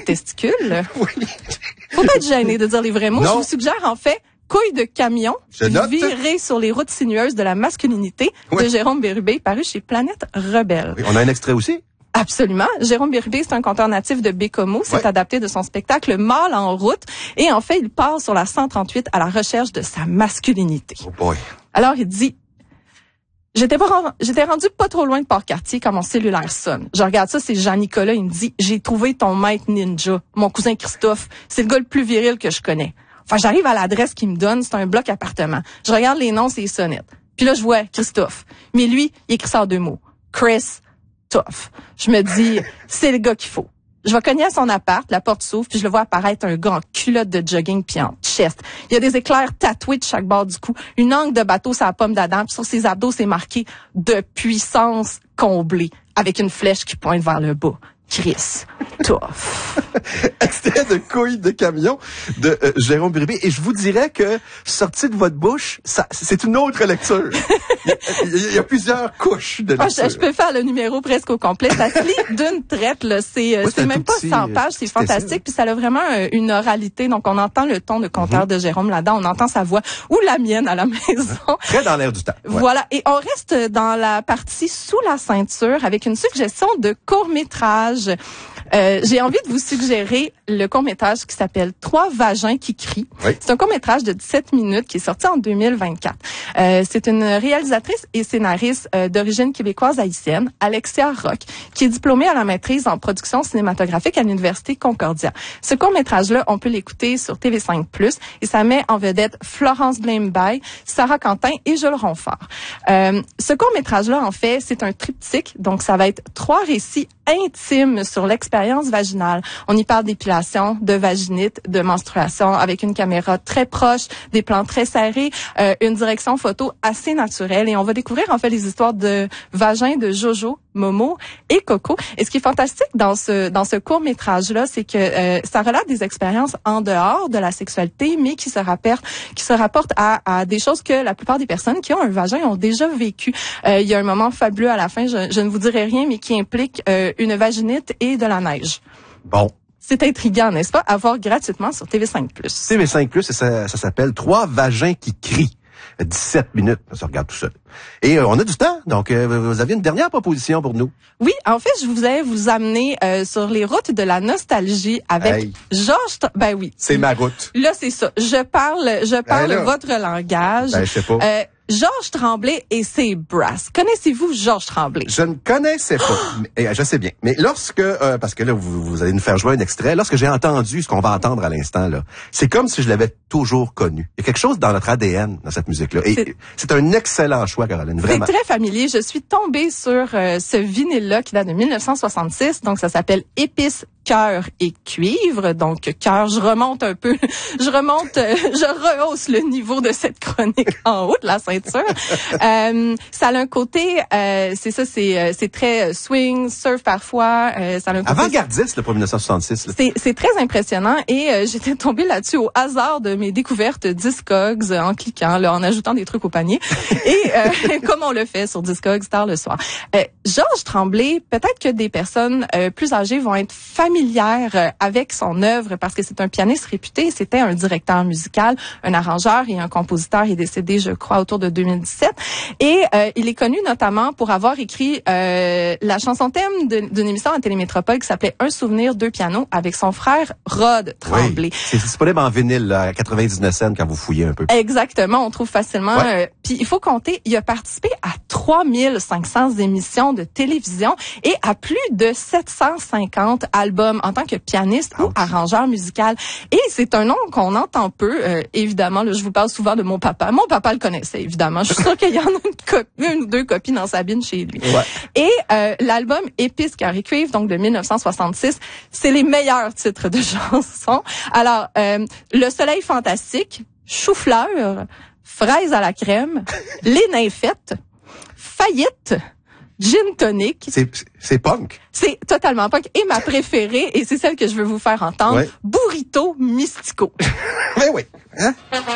testicules. Oui. Faut pas être gêné de dire les vrais mots. Non. Je vous suggère en fait couilles de camion virées sur les routes sinueuses de la masculinité de Jérôme Bérubé, paru chez Planète Rebelle. Oui, on a un extrait aussi. Absolument. Jérôme Bérubé, c'est un conteur natif de Bécomo. C'est adapté de son spectacle Mâle en route. Et en fait, il part sur la 138 à la recherche de sa masculinité. Oh boy. Alors, il dit... J'étais rendu pas trop loin de Port-Cartier quand mon cellulaire sonne. Je regarde ça, c'est Jean-Nicolas, il me dit « J'ai trouvé ton maître ninja, mon cousin Christophe. C'est le gars le plus viril que je connais. » Enfin, j'arrive à l'adresse qu'il me donne, c'est un bloc appartement. Je regarde les noms, c'est les sonnettes. Puis là, je vois Christophe. Mais lui, il écrit ça en 2 mots. Chris Tough. Je me dis, c'est le gars qu'il faut. Je vais cogner à son appart, la porte s'ouvre, puis je le vois apparaître un gars en culotte de jogging puis en chest. Il y a des éclairs tatoués de chaque bord du cou, une angle de bateau sur la pomme d'Adam, puis sur ses abdos, c'est marqué « de puissance comblée » avec une flèche qui pointe vers le bas. Chris Tough. Extrait de couilles de camion de Jérôme Bérubé. Et je vous dirais que, sorti de votre bouche, c'est une autre lecture. Il y a plusieurs couches de lecture. Je peux faire le numéro presque au complet. Ça se lit d'une traite, là. C'est même pas 100 pages, c'est fantastique. Puis ça a vraiment une oralité. Donc, on entend le ton de conteur de Jérôme là-dedans. On entend sa voix ou la mienne à la maison. Très dans l'air du temps. Ouais. Voilà. Et on reste dans la partie sous la ceinture avec une suggestion de court-métrage. J'ai envie de vous suggérer le court-métrage qui s'appelle 3 vagins qui crient. Oui. C'est un court-métrage de 17 minutes qui est sorti en 2024. C'est une réalisatrice et scénariste d'origine québécoise haïtienne, Alexia Roch, qui est diplômée à la maîtrise en production cinématographique à l'Université Concordia. Ce court-métrage-là, on peut l'écouter sur TV5+, et ça met en vedette Florence Blaimbay, Sarah Quentin et Jules Ronfort. Ce court-métrage-là, en fait, c'est un triptyque, donc ça va être 3 récits intimes sur l'expérience vaginale. On y parle d'épilation, de vaginite, de menstruation, avec une caméra très proche, des plans très serrés, une direction photo assez naturelle. Et on va découvrir en fait les histoires de vagin de Jojo, Momo et Coco. Et ce qui est fantastique dans ce court-métrage-là, c'est que ça relate des expériences en dehors de la sexualité, mais qui se rapportent à des choses que la plupart des personnes qui ont un vagin ont déjà vécu. Il y a un moment fabuleux à la fin, je ne vous dirai rien, mais qui implique une vaginite et de la neige. Bon. C'est intriguant, n'est-ce pas? À voir gratuitement sur TV5+. TV5+, ça s'appelle 3 vagins qui crient. 17 minutes, ça regarde tout seul. Et on a du temps, donc vous avez une dernière proposition pour nous. Oui, en fait, je voulais vous amener sur les routes de la nostalgie avec Georges... Ben oui. C'est ma route. Là, c'est ça. Je parle votre langage. Ben, je sais pas. Georges Tremblay et ses Brass. Connaissez-vous Georges Tremblay? Je ne connaissais pas, mais je sais bien. Mais lorsque, parce que là, vous allez nous faire jouer un extrait, lorsque j'ai entendu ce qu'on va entendre à l'instant, là, c'est comme si je l'avais toujours connu. Il y a quelque chose dans notre ADN, dans cette musique-là. Et c'est un excellent choix, Caroline, vraiment. C'est très familier. Je suis tombée sur ce vinyle-là qui date de 1966. Donc, ça s'appelle Épices, cœur et cuivre. Donc, cœur, je rehausse le niveau de cette chronique en haut de la ceinture. Ça a un côté, c'est très swing, surf parfois. Ça a un côté avant-gardiste, pour 1966. Là. C'est très impressionnant et j'étais tombée là-dessus au hasard de mes découvertes Discogs en cliquant, là, en ajoutant des trucs au panier. Et comme on le fait sur Discogs tard le soir. Georges Tremblay, peut-être que des personnes plus âgées vont être familières avec son œuvre parce que c'est un pianiste réputé. C'était un directeur musical, un arrangeur et un compositeur. Il est décédé, je crois, autour de 2017. Et il est connu notamment pour avoir écrit la chanson thème d'une émission à Télémétropole qui s'appelait Un souvenir, 2 pianos avec son frère Rod Tremblay. Oui, c'est disponible en vinyle là, à 99 cents quand vous fouillez un peu. Exactement, on trouve facilement. Puis il faut compter, il a participé à 3500 émissions de télévision et à plus de 750 albums en tant que pianiste ou arrangeur musical. Et c'est un nom qu'on entend peu. Évidemment, là, je vous parle souvent de mon papa. Mon papa le connaissait, évidemment. Je suis sûre qu'il y en a une ou 2 copies dans sa bine chez lui. Ouais. Et l'album Épices, cœur et cuivre, donc de 1966, c'est les meilleurs titres de chansons. Alors, Le soleil fantastique, Chou-fleur, Fraise à la crème, Les nymphètes, Faillite, Gin tonic. C'est punk. C'est totalement punk. Et ma préférée, et c'est celle que je veux vous faire entendre, Burrito Mystico. Oui, oui. Hein?